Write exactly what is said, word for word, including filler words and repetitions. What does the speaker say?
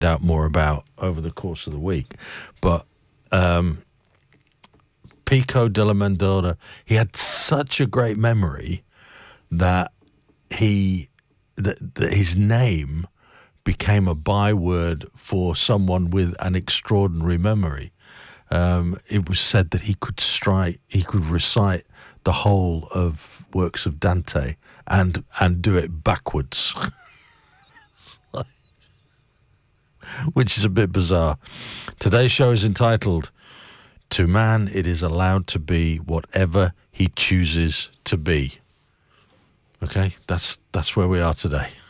out more about over the course of the week. But um, Pico della Mirandola, he had such a great memory that he that, that his name became a byword for someone with an extraordinary memory. Um, it was said that he could strike, he could recite the whole of works of Dante and and do it backwards, which is a bit bizarre. Today's show is entitled "To Man It Is Allowed to Be Whatever He Chooses to Be." Okay, that's that's where we are today.